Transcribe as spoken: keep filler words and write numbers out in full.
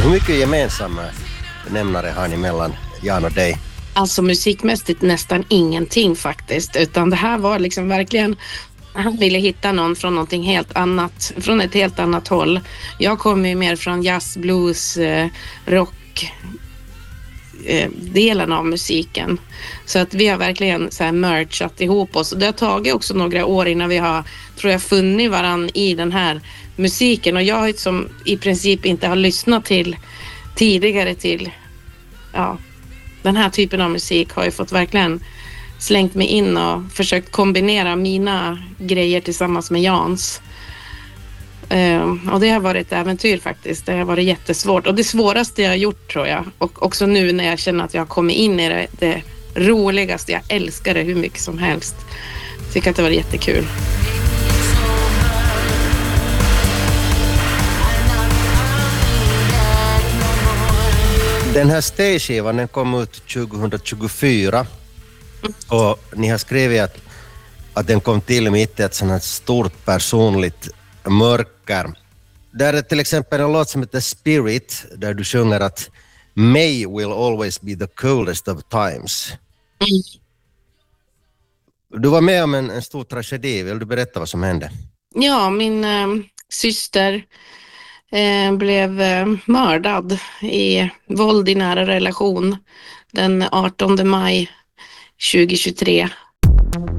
Hur mycket gemensamma nämnare har ni mellan Jan och dig? Alltså musikmässigt nästan ingenting faktiskt, utan det här var liksom verkligen, han ville hitta någon från någonting helt annat, från ett helt annat håll. Jag kommer ju mer från jazz, blues, eh, rock eh, delen av musiken. Så att vi har verkligen så här merchat ihop oss. Det har tagit också några år innan vi har, tror jag, funnit varann i den här musiken. Och jag som i princip inte har lyssnat till tidigare till ja, den här typen av musik har ju fått verkligen slängt mig in och försökt kombinera mina grejer tillsammans med Jans. Uh, och det har varit ett äventyr faktiskt. Det har varit jättesvårt. Och det svåraste jag har gjort, tror jag. Och också nu när jag känner att jag har kommit in i det, det roligaste. Jag älskar det hur mycket som helst. Jag tycker att det var jättekul. Den här Stay-skivan, den kom ut tjugohundratjugofyra. Och ni har skrivit att, att den kom till mitt i ett sånt här stort personligt mörker. Där är till exempel en låt som heter Spirit, där du sjunger att May will always be the coldest of times. Mm. Du var med om en, en stor tragedi. Vill du berätta vad som hände? Ja, min äh, syster äh, blev äh, mördad i våld i nära relation den artonde maj tjugohundratjugotre.